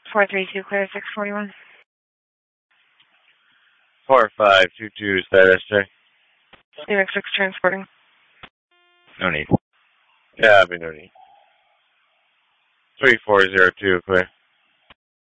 432 clear 641. 4522 status check. New X6 transporting. No need. Yeah, no need. 3402 clear.